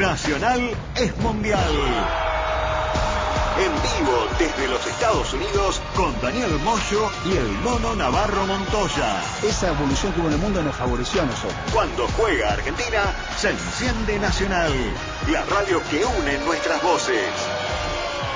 Nacional es mundial. En vivo desde los Estados Unidos con Daniel Moyo y el Mono Navarro Montoya. Esa evolución que hubo en el mundo nos favoreció a nosotros. Cuando juega Argentina, se enciende Nacional, la radio que une nuestras voces.